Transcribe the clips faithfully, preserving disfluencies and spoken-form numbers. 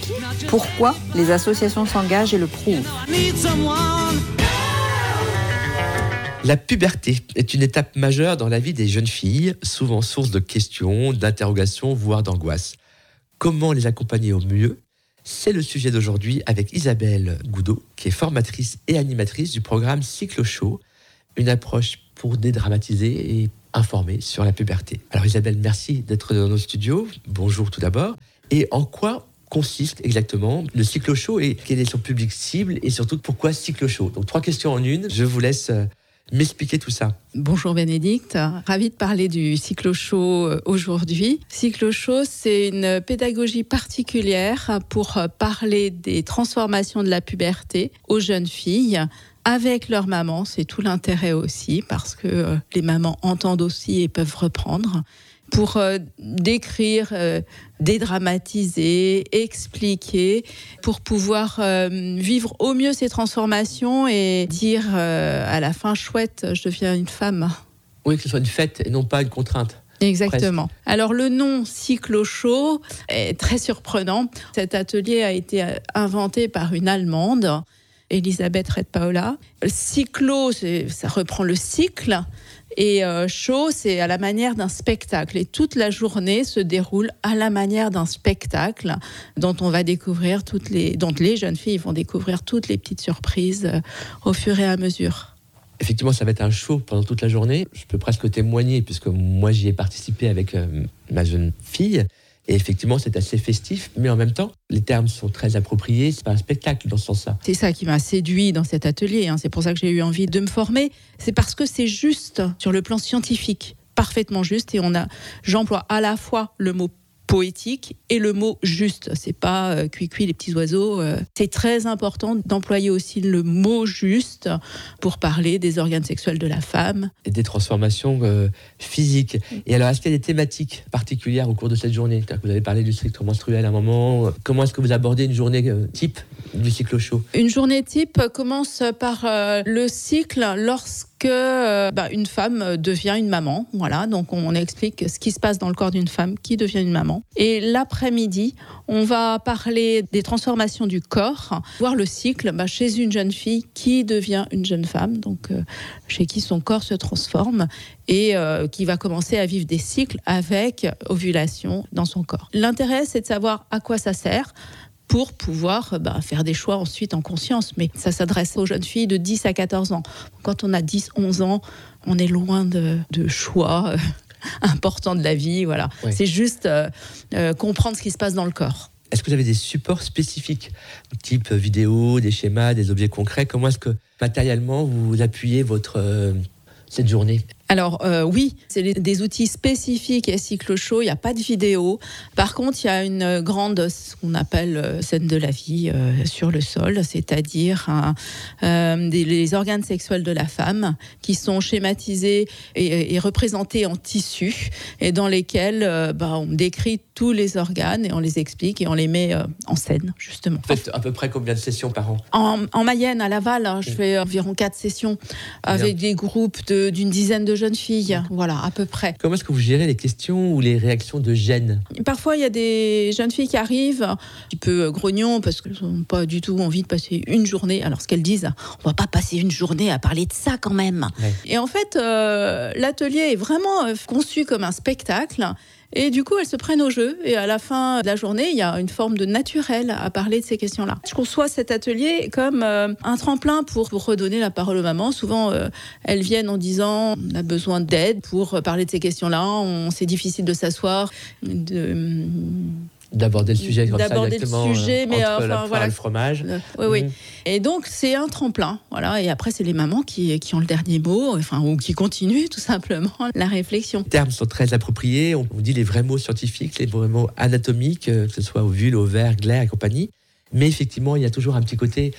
Pourquoi les associations s'engagent et le prouvent? La puberté est une étape majeure dans la vie des jeunes filles, souvent source de questions, d'interrogations, voire d'angoisse. Comment les accompagner au mieux? C'est le sujet d'aujourd'hui avec Isabelle Goudot, qui est formatrice et animatrice du programme Cyclo-Show, une approche pour dédramatiser et informer sur la puberté. Alors Isabelle, merci d'être dans nos studios. Bonjour tout d'abord. Et en quoi consiste exactement le Cyclo-Show et quel est son public cible et surtout pourquoi Cyclo-Show? Donc trois questions en une, je vous laisse m'expliquer tout ça. Bonjour Bénédicte, ravie de parler du Cyclo-Show aujourd'hui. Cyclo-Show, c'est une pédagogie particulière pour parler des transformations de la puberté aux jeunes filles avec leur maman. C'est tout l'intérêt aussi parce que les mamans entendent aussi et peuvent reprendre. Pour euh, décrire, euh, dédramatiser, expliquer, pour pouvoir euh, vivre au mieux ces transformations et dire euh, à la fin, chouette, je deviens une femme. Oui, que ce soit une fête et non pas une contrainte. Exactement. Presque. Alors le nom Cyclo-Show est très surprenant. Cet atelier a été inventé par une Allemande, Elisabeth Red-Paola. Cyclo, c'est, ça reprend le cycle. Et euh, show, c'est à la manière d'un spectacle. Et toute la journée se déroule à la manière d'un spectacle dont on va découvrir toutes les, dont les jeunes filles vont découvrir toutes les petites surprises euh, au fur et à mesure. Effectivement, ça va être un show pendant toute la journée. Je peux presque témoigner puisque moi j'y ai participé avec euh, ma jeune fille. Et effectivement, c'est assez festif, mais en même temps, les termes sont très appropriés. C'est pas un spectacle dans ce sens-là. C'est ça qui m'a séduit dans cet atelier. Hein. C'est pour ça que j'ai eu envie de me former. C'est parce que c'est juste sur le plan scientifique, parfaitement juste. Et on a, j'emploie à la fois le mot poétique et le mot juste. C'est pas euh, cuit-cuit les petits oiseaux. Euh. C'est très important d'employer aussi le mot juste pour parler des organes sexuels de la femme. Et des transformations euh, physiques. Et alors, est-ce qu'il y a des thématiques particulières au cours de cette journée? Vous avez parlé du cycle menstruel à un moment. Comment est-ce que vous abordez une journée euh, type du Cyclo-Show? Une journée type commence par euh, le cycle lorsque que euh, bah, une femme devient une maman. Voilà, donc on, on explique ce qui se passe dans le corps d'une femme qui devient une maman. Et l'après-midi, on va parler des transformations du corps, voir le cycle bah, chez une jeune fille qui devient une jeune femme, donc euh, chez qui son corps se transforme et euh, qui va commencer à vivre des cycles avec ovulation dans son corps. L'intérêt, c'est de savoir à quoi ça sert pour pouvoir bah, faire des choix ensuite en conscience. Mais ça s'adresse aux jeunes filles de dix à quatorze ans. Quand on a dix onze ans, on est loin de, de choix euh, importants de la vie. Voilà. Ouais. C'est juste euh, euh, comprendre ce qui se passe dans le corps. Est-ce que vous avez des supports spécifiques, type vidéo, des schémas, des objets concrets? Comment est-ce que matériellement vous appuyez votre, euh, cette journée? Alors euh, oui, c'est les, des outils spécifiques à Cyclo-Show, il n'y a pas de vidéo. Par contre, il y a une grande, ce qu'on appelle euh, scène de la vie euh, sur le sol, c'est-à-dire hein, euh, des, les organes sexuels de la femme qui sont schématisés et, et représentés en tissu et dans lesquels euh, bah, on décrit tous les organes et on les explique et on les met euh, en scène, justement. Vous faites à peu près combien de sessions par an? En, en Mayenne, à Laval, hein, je oui. fais environ quatre sessions avec Bien. des groupes de, d'une dizaine de jeunes filles, voilà, à peu près. Comment est-ce que vous gérez les questions ou les réactions de gêne? Parfois, il y a des jeunes filles qui arrivent, un petit peu grognon, parce qu'elles n'ont pas du tout envie de passer une journée. Alors, ce qu'elles disent, on ne va pas passer une journée à parler de ça quand même. Ouais. Et en fait, euh, l'atelier est vraiment conçu comme un spectacle. Et du coup, elles se prennent au jeu. Et à la fin de la journée, il y a une forme de naturel à parler de ces questions-là. Je conçois cet atelier comme euh, un tremplin pour, pour redonner la parole aux mamans. Souvent, euh, elles viennent en disant on a besoin d'aide pour parler de ces questions-là. On, c'est difficile de s'asseoir, de... D'aborder le sujet comme d'aborder ça directement le sujet, euh, mais entre euh, la enfin, poire voilà. et le fromage. Euh, oui, oui. Mmh. Et donc, c'est un tremplin. Voilà. Et après, c'est les mamans qui, qui ont le dernier mot, enfin, ou qui continuent tout simplement la réflexion. Les termes sont très appropriés. On vous dit les vrais mots scientifiques, les vrais mots anatomiques, que ce soit ovule, ovaire, glaire et compagnie. Mais effectivement, il y a toujours un petit côté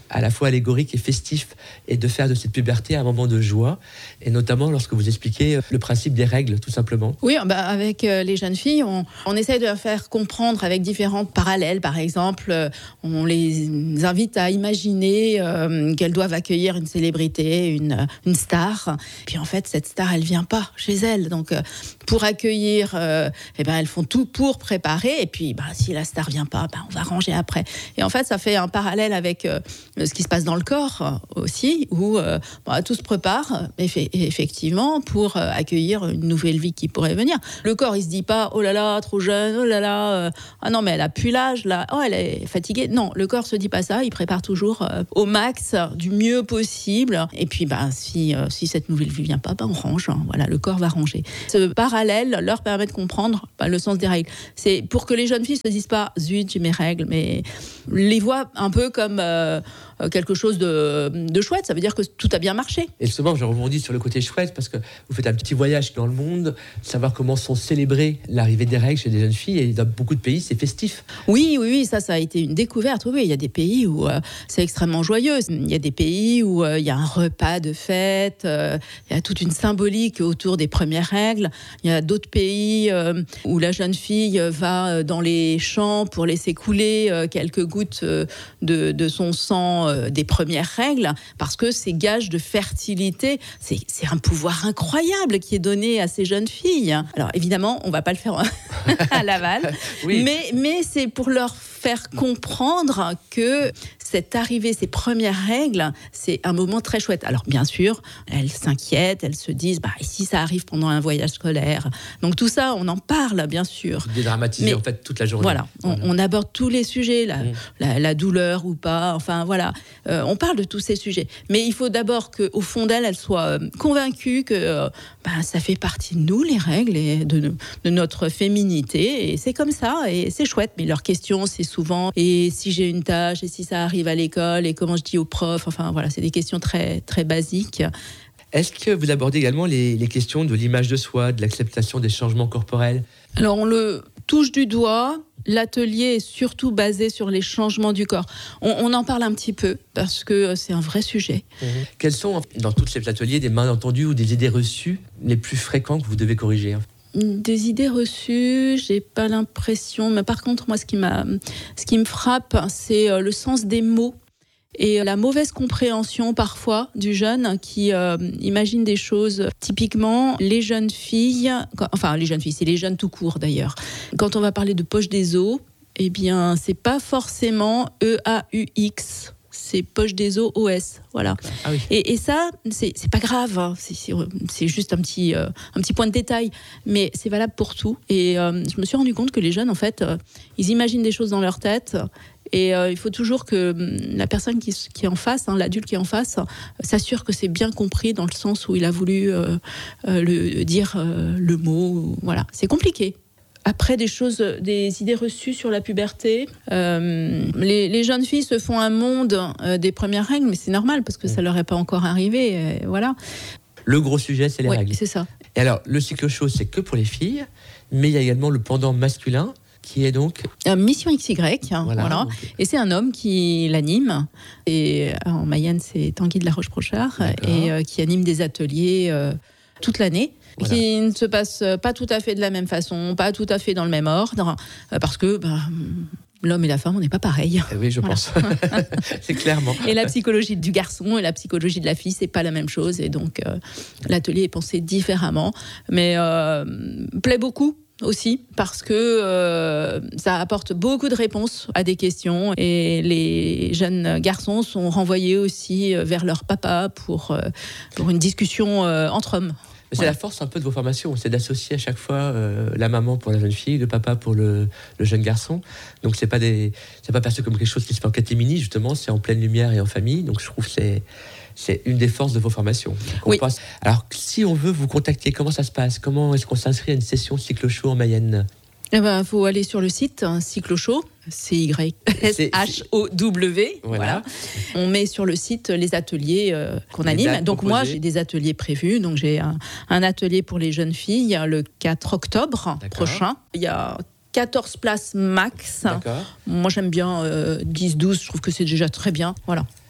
à la fois allégorique et festif, et de faire de cette puberté un moment de joie, et notamment lorsque vous expliquez le principe des règles, tout simplement. Oui, bah avec les jeunes filles, on, on essaye de leur faire comprendre avec différents parallèles. Par exemple, on les invite à imaginer euh, qu'elles doivent accueillir une célébrité, une, une star. Puis en fait, cette star, elle vient pas chez elles. Donc, pour accueillir, euh, eh ben, elles font tout pour préparer. Et puis, bah, si la star vient pas, bah, on va ranger après. Et en fait, ça fait un parallèle avec euh, ce qui se passe dans le corps aussi, où euh, bah, tout se prépare, eff- effectivement, pour euh, accueillir une nouvelle vie qui pourrait venir. Le corps, il se dit pas, oh là là, trop jeune, oh là là, euh, ah non, mais elle a plus l'âge, là, oh, elle est fatiguée. Non, le corps se dit pas ça, il prépare toujours euh, au max, du mieux possible. Et puis, bah, si, euh, si cette nouvelle vie vient pas, bah, on range. Hein. Voilà, le corps va ranger. Ce parallèle leur permet de comprendre bah, le sens des règles. C'est pour que les jeunes filles se disent pas, zut, j'ai mes règles, mais les voient un peu comme euh, quelque chose de, de chouette. Ça veut dire que tout a bien marché. Et justement, je rebondis sur le côté chouette, parce que vous faites un petit voyage dans le monde, savoir comment sont célébrées l'arrivée des règles chez des jeunes filles, et dans beaucoup de pays, c'est festif. Oui, oui, oui, ça, ça a été une découverte. Oui, il y a des pays où euh, c'est extrêmement joyeux. Il y a des pays où euh, il y a un repas de fête, euh, il y a toute une symbolique autour des premières règles. Il y a d'autres pays euh, où la jeune fille va dans les champs pour laisser couler euh, quelques gouttes euh, de, de son sang euh, des premières règles, parce que c'est gage de fertilité. C'est, c'est un pouvoir incroyable qui est donné à ces jeunes filles. Alors évidemment, on ne va pas le faire à Laval, oui. mais, mais c'est pour leur faire comprendre que cette arrivée, ces premières règles, c'est un moment très chouette. Alors bien sûr, elles s'inquiètent, elles se disent, bah, et si ça arrive pendant un voyage scolaire. Donc tout ça, on en parle, bien sûr. Dédramatiser en fait toute la journée. Voilà, on, voilà. on aborde tous les sujets, la, mmh. la, la douleur ou pas, enfin voilà. Euh, on parle de tous ces sujets. Mais il faut d'abord qu'au fond d'elles, elles soient convaincues que euh, bah, ça fait partie de nous, les règles, et de, de notre féminité. Et c'est comme ça, et c'est chouette. Mais leur question, c'est souvent, et si j'ai une tâche, et si ça arrive à l'école, et comment je dis aux profs, enfin voilà, c'est des questions très, très basiques. Est-ce que vous abordez également les, les questions de l'image de soi, de l'acceptation des changements corporels ? Alors on le touche du doigt. L'atelier est surtout basé sur les changements du corps. On, on en parle un petit peu parce que c'est un vrai sujet. Mmh. Quels sont, dans tous ces ateliers, des malentendus ou des idées reçues les plus fréquents que vous devez corriger ? Des idées reçues, j'ai pas l'impression. Mais par contre, moi, ce qui m'a, ce qui me frappe, c'est le sens des mots. Et la mauvaise compréhension parfois du jeune qui euh, imagine des choses. Typiquement, les jeunes filles, enfin les jeunes filles, c'est les jeunes tout court d'ailleurs. Quand on va parler de poche des os, eh bien c'est pas forcément E A U X. C'est poche des os O S, voilà. Ah oui. et, et ça, c'est, c'est pas grave, hein. c'est, c'est, c'est juste un petit, euh, un petit point de détail, mais c'est valable pour tout. Et euh, je me suis rendu compte que les jeunes, en fait, euh, ils imaginent des choses dans leur tête, et euh, il faut toujours que la personne qui, qui est en face, hein, l'adulte qui est en face, euh, s'assure que c'est bien compris dans le sens où il a voulu euh, euh, le, dire euh, le mot. Voilà, c'est compliqué. Après, des choses, des idées reçues sur la puberté. Euh, les, les jeunes filles se font un monde euh, des premières règles, mais c'est normal parce que ça leur est pas encore arrivé. Et voilà. Le gros sujet, c'est les oui, règles. C'est ça. Et alors, le cycle chaud, c'est que pour les filles, mais il y a également le pendant masculin qui est donc euh, Mission X Y. Hein, voilà. voilà. Okay. Et c'est un homme qui l'anime. Et en Mayenne, c'est Tanguy de la Roche-Brochard et euh, qui anime des ateliers euh, toute l'année. Voilà. Qui ne se passe pas tout à fait de la même façon, pas tout à fait dans le même ordre, parce que ben, l'homme et la femme, on n'est pas pareil. Eh oui, je voilà. pense. C'est clairement. Et la psychologie du garçon et la psychologie de la fille, c'est pas la même chose. Et donc, euh, l'atelier est pensé différemment, mais euh, plaît beaucoup aussi parce que euh, ça apporte beaucoup de réponses à des questions et les jeunes garçons sont renvoyés aussi vers leur papa pour, euh, pour une discussion euh, entre hommes. Mais c'est ouais. la force un peu de vos formations, c'est d'associer à chaque fois euh, la maman pour la jeune fille, le papa pour le, le jeune garçon. Donc c'est pas des, c'est pas perçu comme quelque chose qui se fait en catémini, justement, c'est en pleine lumière et en famille. Donc je trouve que c'est, c'est une des forces de vos formations. Oui. Pense... Alors si on veut vous contacter, comment ça se passe ? Comment est-ce qu'on s'inscrit à une session cycle chaud en Mayenne ? Eh ben, faut aller sur le site hein, Cycle Chaud, C Y S H O W. Voilà. Voilà. On met sur le site les ateliers euh, qu'on les anime. Donc proposées. Moi, j'ai des ateliers prévus. Donc j'ai un, un atelier pour les jeunes filles le quatre octobre D'accord. prochain. Il y a quatorze places max. D'accord. Moi, j'aime bien euh, dix douze. Je trouve que c'est déjà très bien. Voilà.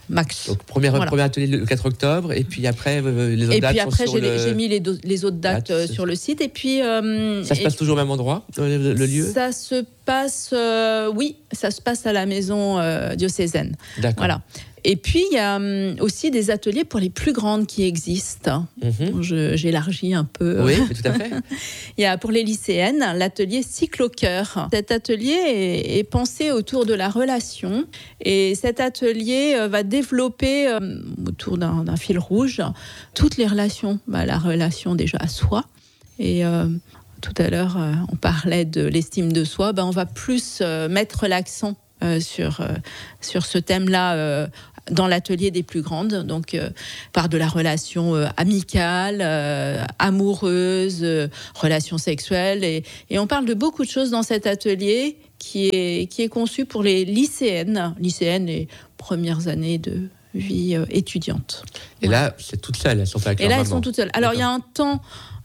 max. Donc, premier, Voilà. premier atelier le quatre octobre, et puis après, euh, les autres Et dates puis après, sont sur j'ai, le... j'ai mis les, do- les autres dates Dates, euh, sur le site. Et puis, euh, Ça se et passe toujours au même endroit, le, le lieu ça se passe, euh, oui, ça se passe à la maison euh, diocésaine. D'accord. Voilà. Et puis, il y a hum, aussi des ateliers pour les plus grandes qui existent. Mhm. Je- j'élargis un peu. Oui, tout à fait. Il y a pour les lycéennes l'atelier Cyclo-Cœur. Cet atelier est, est pensé autour de la relation. Et cet atelier euh, va développer euh, autour d'un, d'un fil rouge toutes les relations. Bah, la relation déjà à soi. Et euh, tout à l'heure, euh, on parlait de l'estime de soi. Bah, on va plus euh, mettre l'accent euh, sur, euh, sur ce thème-là euh, dans l'atelier des plus grandes. Donc, euh, par de la relation euh, amicale, euh, amoureuse, euh, relation sexuelle. Et, et on parle de beaucoup de choses dans cet atelier qui est, qui est conçu pour les lycéennes, lycéennes et premières années de vie euh, étudiante. Et là, c'est toutes seules, elles sont pas avec Et leur là, elles maman. sont toutes seules. Alors, il y a un temps,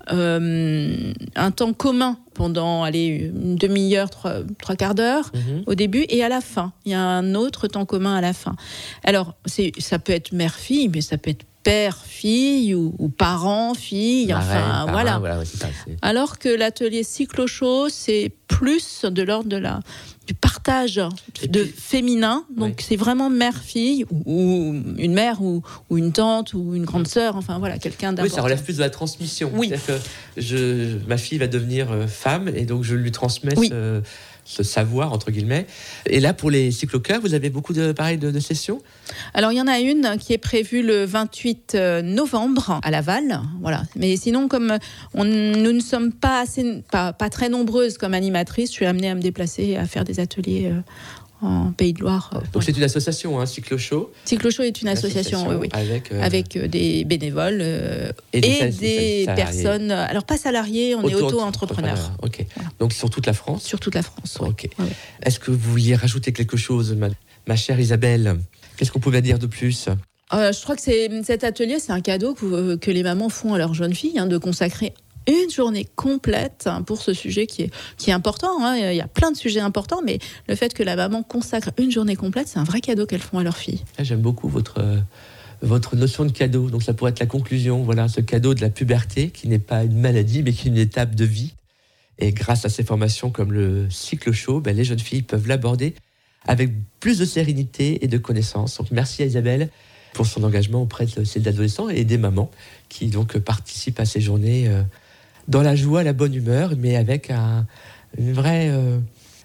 euh, un temps commun pendant allez, une demi-heure, trois, trois quarts d'heure Mhm. au début et à la fin. Il y a un autre temps commun à la fin. Alors, c'est, ça peut être mère-fille, mais ça peut être père-fille ou, ou parent-fille. Marraine, Enfin, parrain, voilà. voilà ouais, c'est ça, c'est- Alors que l'atelier cyclo-show, c'est plus de l'ordre de la, du partage Et de puis- féminin. Donc, Ouais. c'est vraiment mère-fille ou, ou une mère ou, ou une tante ou une grande sœur. Enfin, voilà, quelqu'un Oui, d'important. ça relève plus de la transmission. Oui. C'est-à-dire que je, ma fille va devenir euh, femme et donc je lui transmets Oui. ce, ce savoir, entre guillemets. Et là, pour les cyclo-cœurs, vous avez beaucoup de, pareil, de, de sessions. Alors, il y en a une qui est prévue le vingt-huit novembre à Laval. Voilà. Mais sinon, comme on, nous ne sommes pas, assez, pas, pas très nombreuses comme animatrices, je suis amenée à me déplacer et à faire des ateliers euh, en Pays de Loire. Euh, Donc voilà. c'est une association, hein, Cyclo-Show. Cyclo-show est une association, oui, oui. Avec, euh, Avec euh, des bénévoles euh, Et et, des sal- des, des salariés. personnes, euh, alors pas salariés, on est auto-entrepreneurs. auto-entrepreneurs Ok. Voilà. Donc sur toute la France. sur toute la France. oui. Ok. Ouais, ouais. Est-ce que vous vouliez rajouter quelque chose, ma, ma chère Isabelle? Qu'est-ce qu'on pouvait dire de plus? Euh, je crois que c'est, cet atelier, c'est un cadeau que, que les mamans font à leurs jeunes filles, hein, de consacrer une journée complète pour ce sujet qui est, qui est important. Hein. Il y a plein de sujets importants, mais le fait que la maman consacre une journée complète, c'est un vrai cadeau qu'elles font à leurs filles. Ah, j'aime beaucoup votre, euh, votre notion de cadeau. Donc ça pourrait être la conclusion. Voilà, ce cadeau de la puberté qui n'est pas une maladie, mais qui est une étape de vie. Et grâce à ces formations comme le Cyclo-Show, ben, les jeunes filles peuvent l'aborder avec plus de sérénité et de connaissance. Donc merci à Isabelle pour son engagement auprès de ces adolescents et des mamans qui donc participent à ces journées euh, dans la joie, la bonne humeur, mais avec un, une, vraie, euh,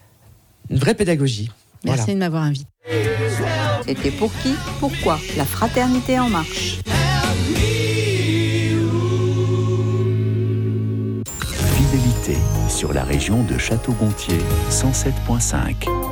une vraie pédagogie. Merci Voilà. de m'avoir invitée. C'était pour qui? Pourquoi? La fraternité en marche. Fidélité sur la région de Château-Gontier cent sept virgule cinq.